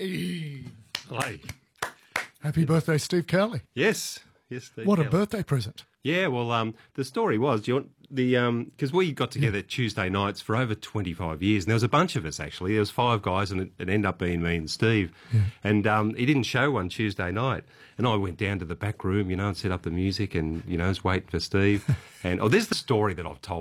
Hey. Hi. Happy birthday, Steve Cowley. Yes. Yes, Steve. What a Kelly. birthday present. Yeah, well, the story was, because we got together Tuesday nights for over 25 years, and there was a bunch of us, actually. There was 5 guys, and it ended up being me and Steve. Yeah. And he didn't show one Tuesday night, and I went down to the back room, and set up the music, and, was waiting for Steve. And, this is the story that I've told